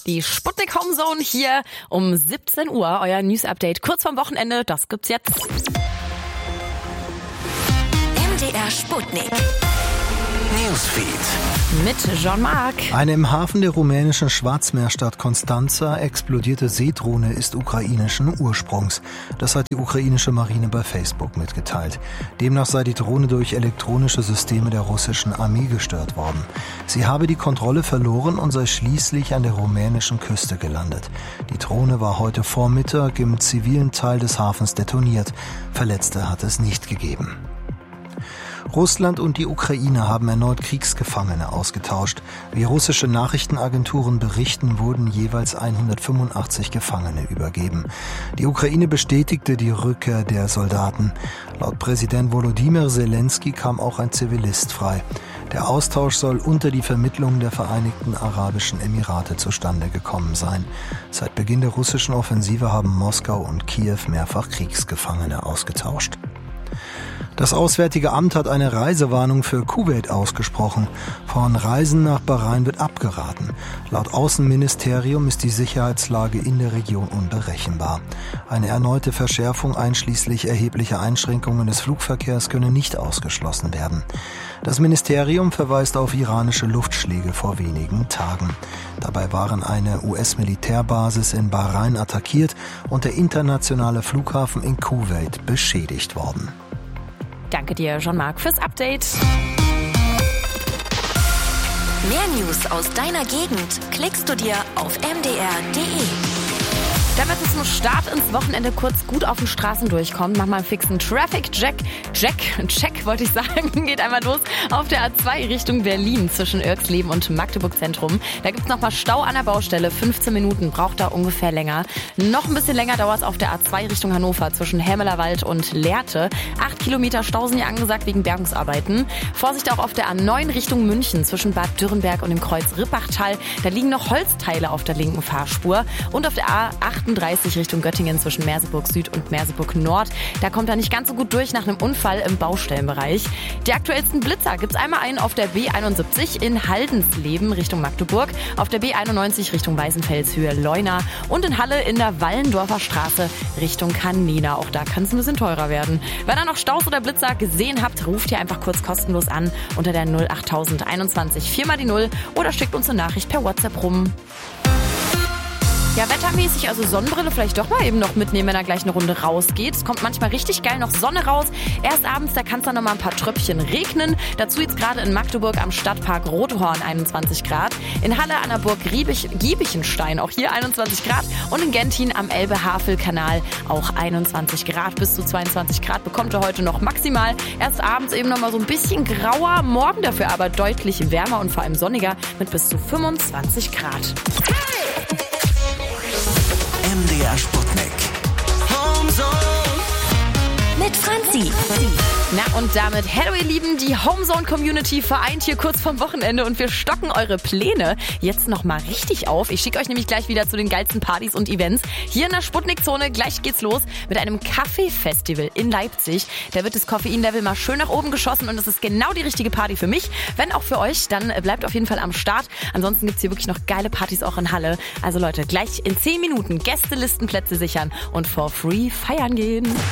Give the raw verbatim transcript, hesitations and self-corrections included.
Die Sputnik Homezone hier um siebzehn Uhr. Euer News-Update kurz vorm Wochenende. Das gibt's jetzt. M D R Sputnik. Newsfeed. Mit Jean-Marc. Eine im Hafen der rumänischen Schwarzmeerstadt Constanța explodierte Seedrohne ist ukrainischen Ursprungs. Das hat die ukrainische Marine bei Facebook mitgeteilt. Demnach sei die Drohne durch elektronische Systeme der russischen Armee gestört worden. Sie habe die Kontrolle verloren und sei schließlich an der rumänischen Küste gelandet. Die Drohne war heute Vormittag im zivilen Teil des Hafens detoniert. Verletzte hat es nicht gegeben. Russland und die Ukraine haben erneut Kriegsgefangene ausgetauscht. Wie russische Nachrichtenagenturen berichten, wurden jeweils hundertfünfundachtzig Gefangene übergeben. Die Ukraine bestätigte die Rückkehr der Soldaten. Laut Präsident Volodymyr Zelensky kam auch ein Zivilist frei. Der Austausch soll unter die Vermittlung der Vereinigten Arabischen Emirate zustande gekommen sein. Seit Beginn der russischen Offensive haben Moskau und Kiew mehrfach Kriegsgefangene ausgetauscht. Das Auswärtige Amt hat eine Reisewarnung für Kuwait ausgesprochen. Von Reisen nach Bahrain wird abgeraten. Laut Außenministerium ist die Sicherheitslage in der Region unberechenbar. Eine erneute Verschärfung einschließlich erheblicher Einschränkungen des Flugverkehrs könne nicht ausgeschlossen werden. Das Ministerium verweist auf iranische Luftschläge vor wenigen Tagen. Dabei waren eine U S-Militärbasis in Bahrain attackiert und der internationale Flughafen in Kuwait beschädigt worden. Danke dir, Jean-Marc, fürs Update. Mehr News aus deiner Gegend klickst du dir auf m d r punkt d e. Damit es zum Start ins Wochenende kurz gut auf den Straßen durchkommt, mach mal einen fixen Traffic-Check. Jack, Check wollte ich sagen, geht einmal los auf der A zwei Richtung Berlin zwischen Irxleben und Magdeburg Zentrum. Da gibt's nochmal Stau an der Baustelle, fünfzehn Minuten, braucht da ungefähr länger. Noch ein bisschen länger dauert es auf der A zwei Richtung Hannover zwischen Helmelerwald und Lehrte. Acht Kilometer Stau sind hier angesagt wegen Bergungsarbeiten. Vorsicht auch auf der A neun Richtung München zwischen Bad Dürrenberg und dem Kreuz Rippachtal. Da liegen noch Holzteile auf der linken Fahrspur. Und auf der A achtunddreißig Richtung Göttingen zwischen Merseburg Süd und Merseburg Nord. Da kommt er nicht ganz so gut durch nach einem Unfall im Baustellenbereich. Die aktuellsten Blitzer gibt's einmal einen auf der B einundsiebzig in Haldensleben Richtung Magdeburg, auf der B einundneunzig Richtung Weißenfels Höhe Leuna und in Halle in der Wallendorfer Straße Richtung Canena. Auch da kann es ein bisschen teurer werden. Wenn ihr noch Staus oder Blitzer gesehen habt, ruft ihr einfach kurz kostenlos an unter der null acht null null einundzwanzig vier mal die null oder schickt uns eine Nachricht per WhatsApp rum. Ja, wettermäßig, also Sonnenbrille vielleicht doch mal eben noch mitnehmen, wenn er gleich eine Runde rausgeht. Es kommt manchmal richtig geil noch Sonne raus. Erst abends, da kann es dann noch mal ein paar Tröpfchen regnen. Dazu jetzt gerade in Magdeburg am Stadtpark Rothorn einundzwanzig Grad. In Halle an der Burg Giebich, Giebichenstein auch hier einundzwanzig Grad. Und in Gentin am Elbe-Havel-Kanal auch einundzwanzig Grad. Bis zu zweiundzwanzig Grad bekommt ihr heute noch maximal. Erst abends eben noch mal so ein bisschen grauer. Morgen dafür aber deutlich wärmer und vor allem sonniger mit bis zu fünfundzwanzig Grad. M D R Sputnik. Homezone. Mit Franzi. Na und damit, hallo ihr Lieben, die Homezone-Community vereint hier kurz vorm Wochenende und wir stocken eure Pläne jetzt nochmal richtig auf. Ich schicke euch nämlich gleich wieder zu den geilsten Partys und Events hier in der Sputnik-Zone. Gleich geht's los mit einem Kaffee-Festival in Leipzig. Da wird das Koffein-Level mal schön nach oben geschossen und das ist genau die richtige Party für mich. Wenn auch für euch, dann bleibt auf jeden Fall am Start. Ansonsten gibt's hier wirklich noch geile Partys auch in Halle. Also Leute, gleich in zehn Minuten Gästelistenplätze sichern und for free feiern gehen.